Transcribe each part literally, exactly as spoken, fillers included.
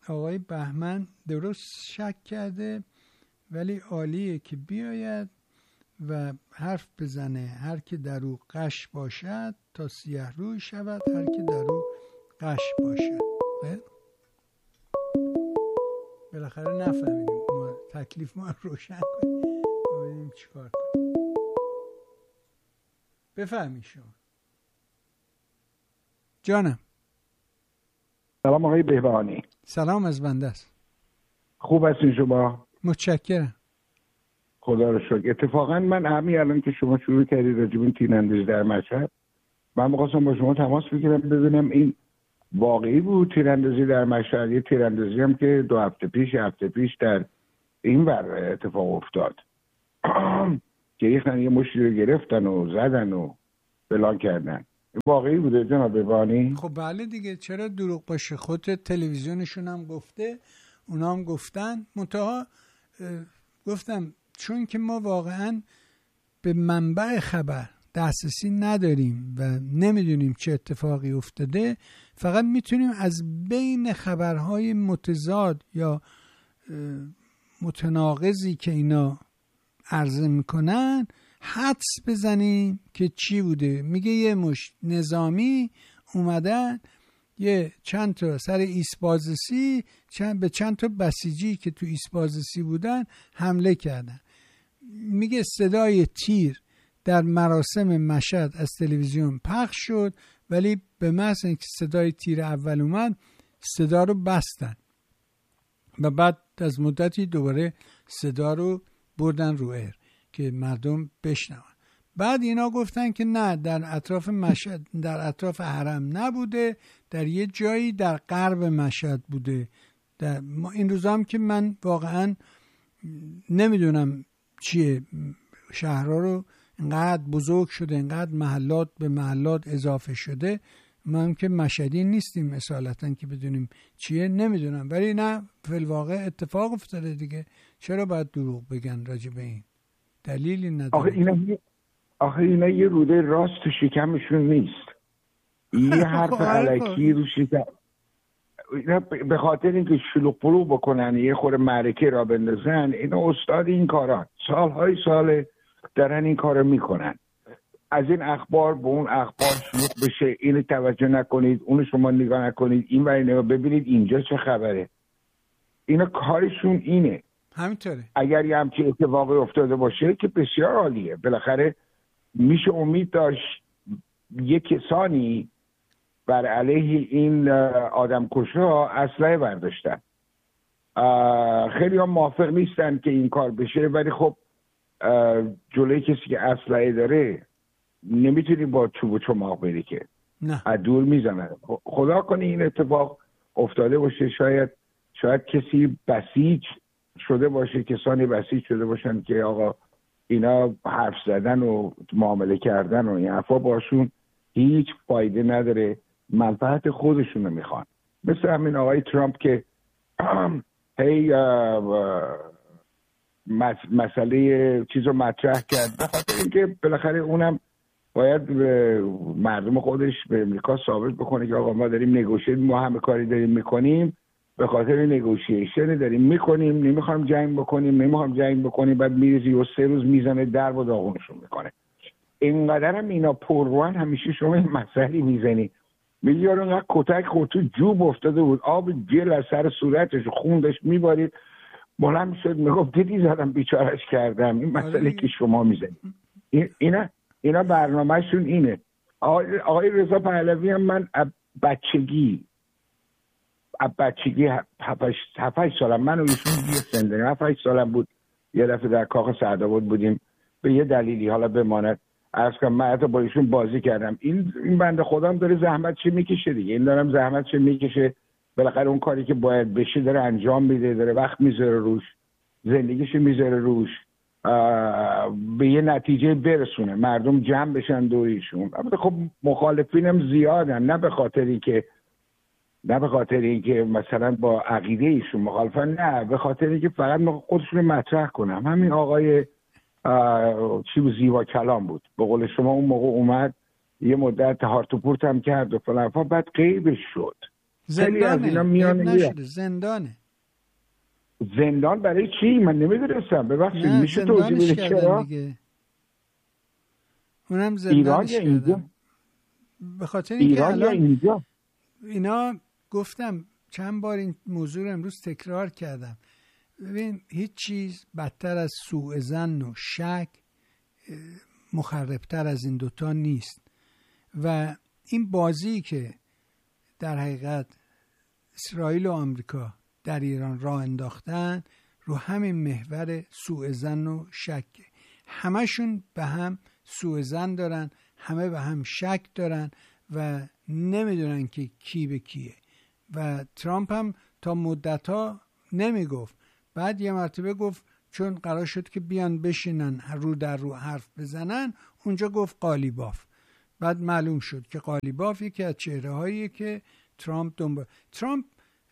آقای بهمن درست شک کرده، ولی عالیه که بیاید و حرف بزنه. هر که در او غش باشد تا سیه روی شود، هر که در او غش باشد. بالاخره نفهمیدیم، ما تکلیف ما روشن کنیم ببینیم چیکار کنیم. بفهمی شما جانم. سلام آقای بهبهانی. سلام از بنده است. خوب هستین شما؟ متشکرم. خدا رو شکر. اتفاقا من همین الان که شما شروع کردید راجع به تیراندازی در مشهد، من می‌خواستم با شما تماس بگیرم ببینم این واقعی بود تیراندازی در مشهد، یه تیراندازی هم که دو هفته پیش هفته پیش در این ور اتفاق افتاد که یه مشتی رو گرفتن و زدن و بلان کردن. واقعی بوده جناب بهبهانی؟ خب بله دیگه، چرا دروغ باشه؟ خود تلویزیونشون هم گفته، اونا هم گفتن. منتها گفتم چون که ما واقعا به منبع خبر دسترسی نداریم و نمیدونیم چه اتفاقی افتاده، فقط میتونیم از بین خبرهای متضاد یا متناقضی که اینا عرضه میکنن حدس بزنیم که چی بوده. میگه یه مشت نظامی اومدن یه چند تا سر ایستبازرسی چند به چند تا بسیجی که تو ایستبازرسی بودن حمله کردن. میگه صدای تیر در مراسم مشهد از تلویزیون پخش شد، ولی به محض اینکه صدای تیر اول اومد صدا رو بستن و بعد از مدتی دوباره صدا رو بردن رو ایر که مردم بشنون. بعد اینا گفتن که نه، در اطراف مشهد، در اطراف حرم نبوده، در یه جایی در غرب مشهد بوده. در این روزا هم که من واقعا نمیدونم چیه، شهرها رو اینقدر بزرگ شده، اینقدر محلات به محلات اضافه شده، ما هم که مشهدی نیستیم اصالتا که بدونیم چیه، نمیدونم. ولی نه، فی الواقع اتفاق افتاده دیگه. چرا باید دروغ بگن راجع به این؟ دلیلی نداره. آخه اینا آخه اینا یه روده راست تو شکمشون نیست. یه حرف علکی رو شکم، اینا به خاطر اینکه شلوغ پلوغ بکنن، یه خور معرکه را بندازن. اینا استاد این کاران، سالهای ساله دارن این کارو میکنن. از این اخبار به اون اخبار شلوغ بشه، اینو توجه نکنید، اونو شما نگاه نکنید، این ولی نگاه ببینید اینجا چه خبره. اینا کارشون اینه. همینطوره. اگر یه همچین اتفاقی افتاده باشه که بسیار عالیه، بالاخره میشه امید داشت یه کسانی بر علیه این آدم کشا اسلحه برداشتن. خیلی هم موافق نیستن که این کار بشه، ولی خب جلوی کسی که اسلحه داره نمیتونی با چوب و چماق بری که نه، از دور میزنن. خدا کنه این اتفاق افتاده باشه، شاید شاید کسی بسیج شده باشه، کسانی بسیج شده باشن که آقا اینا حرف زدن و معامله کردن و این حرفا باشون هیچ فایده نداره، منفعت خودشون رو میخوان. مثل همین آقای ترامپ که هی مسئله چیز رو مطرح کرد، بخاطر اینکه بالاخره اونم باید به مردم خودش به امریکا ثابت بکنه که آقا ما داریم نگوشیت، ما همه کاری داریم میکنیم به خاطر نگوشیشن داریم میکنیم، نمیخوام جنگ بکنیم، نمیخوام جنگ بکنیم. بعد میریزی و سه روز میزنه در و داغونشون میکنه. اینقدر هم اینا پروان، همیشه شما این مسئله میزنی میگی یارو اینقدر کتک خورد تو جوب افتاده بود، آب گل از سر صورتش خوندش میبارید، بلند میشد میگفت دیدی زدم بیچارش کردم. این مسئله که شما میزنی، اینا اینا برنامهشون اینه. آقای, آقای رضا پهلوی هم من بچگی بچگی هفت سالم، من و ایشون یه سنده هفت سالم بود، یه دفعه در کاخ سعدآباد بودیم، به یه دلیلی حالا بماند عرض کنم من حتی با ایشون بازی کردم. این این بنده خودم داره زحمتش میکشه دیگه، این دارم زحمتش میکشه، بالاخره اون کاری که باید بشه داره انجام میده، داره وقت میذاره روش، زندگیش میذاره روش، به یه نتیجه برسونه، مردم جمع بشن دور ایشون. البته خب مخالفینم زیادن، نه به خاطر اینکه نه به خاطر اینکه مثلا با عقیده ایشون مخالفن، نه به خاطر اینکه فقط خودشون مطرح کنم. همین آقای چی بود، زیبا کلام بود به قول شما، اون موقع اومد یه مدت هارت و پورت هم کرد و فلان، بعد غیبش شد. خیلی از اینا میان نشده. زندانه. زندان برای چی؟ من نمیدونستم. ببخشید میشه توضیح بده چرا؟ دیگه. اونم زندانش کردن. به خاطر اینکه الان اینا گفتم چند بار این موضوع رو امروز تکرار کردم. ببین هیچ چیز بدتر از سوء ظن و شک مخربتر از این دوتا نیست و این بازی که در حقیقت اسرائیل و آمریکا در ایران راه انداختن رو همین محور سوء ظن و شک. همشون به هم سوء ظن دارن، همه به هم شک دارن و نمیدونن که کی به کیه و ترامپ هم تا مدت‌ها نمیگفت، بعد یه مرتبه گفت چون قرار شد که بیان بشینن رو در رو حرف بزنن اونجا گفت قالیباف. بعد معلوم شد که قالیباف یکی از چهره‌هاییه که ترامپ دنبال. ترامپ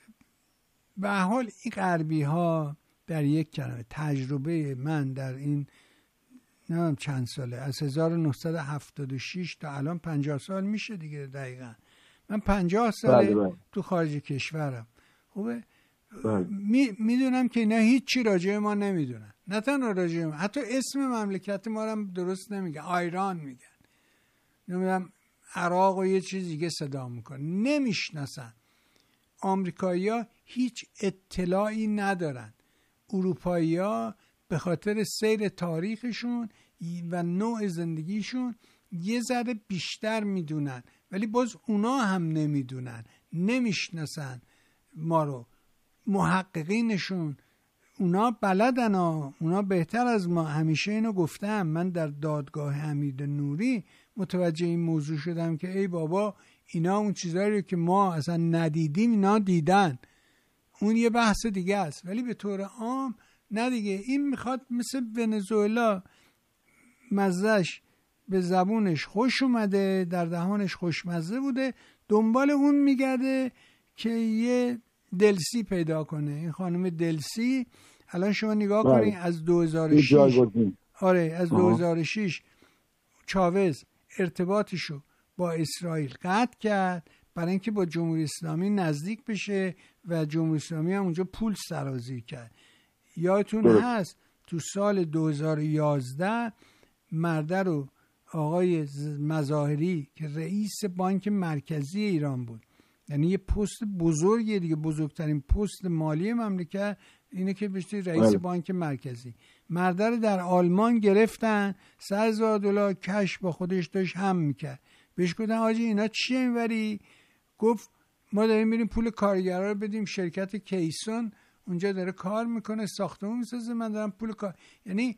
به حال این غربی ها در یک کلمه تجربه من در این نمیدونم چند ساله از هزار و نهصد و هفتاد و شش تا الان پنجاه سال میشه دیگه دقیقا. من پنجاه ساله بله بله. تو خارج کشورم. خوبه می میدونم که اینا هیچی راجع ما نمیدونن، نه تنها راجع ما، حتی اسم مملکت ما رو درست نمیگن، ایران میگن، نمیدونم عراق و یه چیز دیگه صدا میکنن، نمیشناسن. آمریکایی‌ها هیچ اطلاعی ندارن. اروپایی‌ها به خاطر سیر تاریخشون و نوع زندگیشون یه ذره بیشتر میدونن، ولی باز اونا هم نمیدونن، نمیشناسن ما رو. محققینشون اونا بلدن ها. اونا بهتر از ما. همیشه اینو گفتم. من در دادگاه حمید نوری متوجه این موضوع شدم که ای بابا اینا اون چیزایی رو که ما اصلا ندیدیم اینا دیدن. اون یه بحث دیگه است، ولی به طور عام نه دیگه. این میخواد مثل ونزوئلا مزهش به زبونش خوش اومده، در دهانش خوشمزه بوده، دنبال اون میگرده که یه دلسی پیدا کنه. این خانم دلسی الان شما نگاه کنید از دو هزار و شش آره از دو هزار و شش چاوز ارتباطشو با اسرائیل قطع کرد برای اینکه با جمهوری اسلامی نزدیک بشه و جمهوری اسلامی هم اونجا پول سرازیر کرد. یادتون هست تو سال دو هزار و یازده مرده رو آقای مظاهری که رئیس بانک مرکزی ایران بود، یعنی یه پست بزرگیه دیگه، بزرگترین پست مالی مملکت اینه که بشه رئیس بانک مرکزی، مرده رو در آلمان گرفتن، سه هزار دلار کش با خودش داشت هم میکرد. بهش گفتن آجی اینا چیه اینوری؟ گفت ما داریم میریم پول کارگرها رو بدیم شرکت کیسون اونجا داره کار میکنه، ساختمون میسازه، من دارم پول کار. یعنی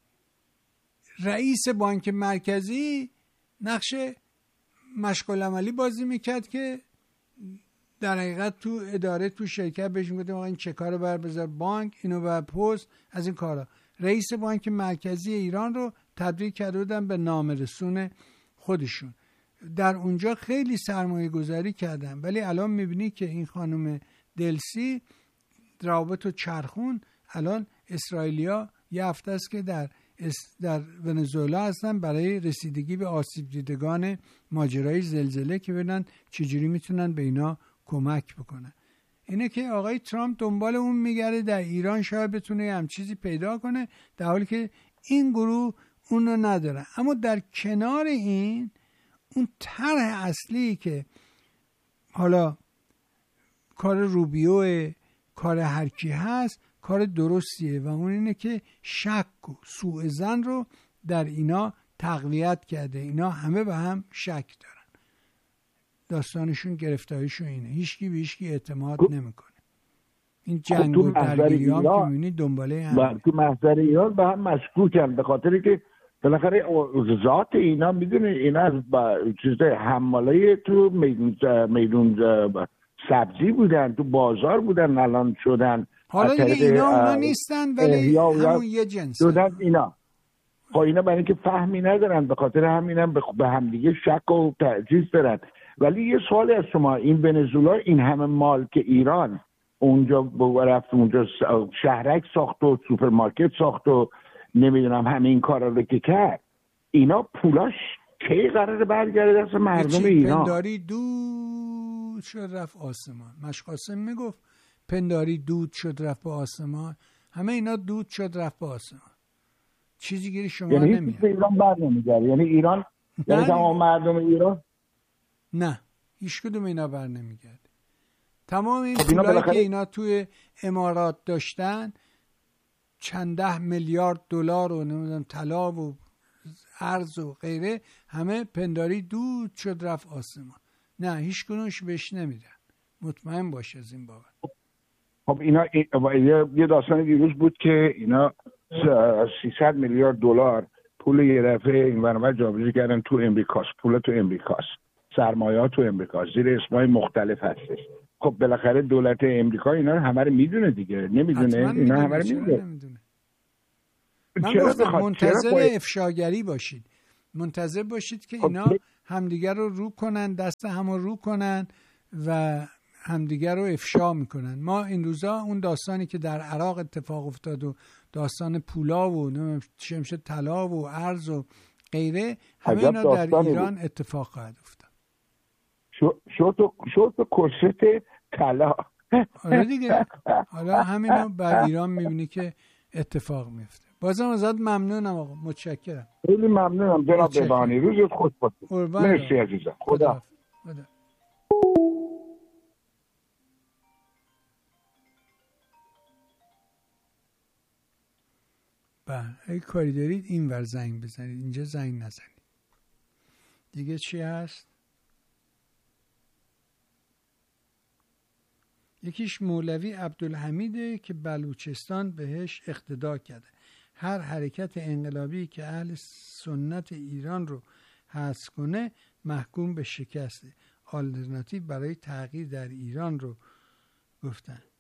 رئیس بانک مرکزی نقش مشغول عملی بازی میکرد که در حقیقت تو اداره تو شرکت بهش میگفتیم آقا این چکا رو بر بذار بانک، اینو بر پست، از این کارا. رئیس بانک مرکزی ایران رو تبدیل کرده بودن به نامرسون خودشون. در اونجا خیلی سرمایه گذاری کردن، ولی الان میبینی که این خانم دلسی روابط و چرخون. الان اسرائیلیا یه هفته است که در در ونزوئلا هستن برای رسیدگی به آسیب دیدگان ماجرای زلزله که ببینن چجوری میتونن به اینا کمک بکنن. اینه که آقای ترامپ دنبال اون میگره در ایران شاید بتونه هم چیزی پیدا کنه، در حالی که این گروه اون رو ندارن. اما در کنار این اون طرح اصلی که حالا کار روبیو کار هر کی هست کار درستیه و اون اینه که شک و سوء ظن رو در اینا تقویت کرده. اینا همه به هم شک دارن، داستانشون گرفتاریشون اینه، هیچکی به هیچکی اعتماد نمیکنه. این جنگ و درگیری هم که میبینی دنباله هم تو محضر ایران به هم مشکوکن، به خاطر که بالاخره ذات اینا میدونه اینا از چیز حماله تو میدون میدون سبزی بودن، تو بازار بودن، الان شدن حالا دیگه اینا اونا نیستن ولی همون یه جنس شدن اینا. خب اینا برای اینکه فهمی ندارن، به خاطر همین هم به همدیگه شک و تعجیز دارن. ولی یه سوالی از شما، این ونزوئلا این همه مال که ایران اونجا رفت اونجا شهرک ساخت و سوپرمارکت ساخت و نمیدونم همه این کارا رو که کرد، اینا پولاش کی قراره برگرده دست مردم ایران؟ پنداری دود شد رفت آسمان. مشقاسم میگفت پنداری دود شد رفت به آسمان. همه اینا دود شد رفت به آسمان. چیزی گیری شما یعنی نمیاد. یعنی ایران بر نمیگرده، یعنی ایران یعنی تمام مردم ایران نه، هیچ کدوم اینا بر نمیگرده. تمام این خب اینا پولایی بالاخره... که اینا توی امارات داشتن، چند ده میلیارد دلار و نمیدونم طلا و ارز و غیره، همه پنداری دود شد رفت آسمان. نه، هیچ کدومش بهش نمیدن. مطمئن باش از این بابت. خب اینا یه داستان دیروز بود که اینا سیصد میلیارد دلار پول یه دفعه این برنامه جابجا کردن تو امریکاست. پول تو امریکاست، سرمایه‌ها تو امریکاست، زیر اسمای مختلف هستش. خب بالاخره دولت امریکا اینا همه رو میدونه دیگه. نمیدونه اینا همه رو میدونه. من گفتم منتظر افشاگری باشید. منتظر باشید که اینا همدیگر رو رو کنن، دست هم رو رو کنن و همدیگر رو افشا میکنن. ما این روزا اون داستانی که در عراق اتفاق افتاد و داستان پولا و شمشه طلا و ارز و غیره، همه اینا در ایران بود. اتفاق خواهد افتاد. شورت شورت کرست طلا. آره دیگه. حالا همینا بر ایران میبینی که اتفاق میفته. بازم ازت ممنونم آقا، متشکرم. خیلی ممنونم جناب بهبهانی. روزت خوش باشه. مرسی عزیزم. خدا. خدا. بله، اگه کاری دارید این ور زنگ بزنید، اینجا زنگ نزنید. دیگه چی هست؟ یکیش مولوی عبدالحمیده که بلوچستان بهش اقتدا کرده. هر حرکت انقلابی که اهل سنت ایران رو حذف کنه محکوم به شکسته. آلترناتیو برای تغییر در ایران رو گفتن.